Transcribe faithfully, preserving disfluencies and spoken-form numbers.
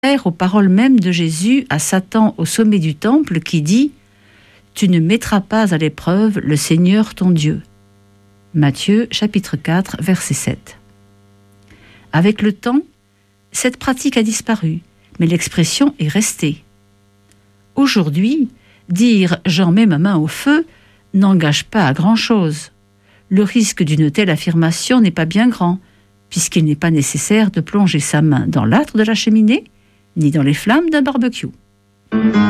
aux paroles mêmes de Jésus à Satan au sommet du temple qui dit « Tu ne mettras pas à l'épreuve le Seigneur ton Dieu ». Matthieu chapitre quatre, verset sept. Avec le temps, cette pratique a disparu, mais l'expression est restée. Aujourd'hui, dire « j'en mets ma main au feu » n'engage pas à grand-chose. Le risque d'une telle affirmation n'est pas bien grand, puisqu'il n'est pas nécessaire de plonger sa main dans l'âtre de la cheminée, ni dans les flammes d'un barbecue.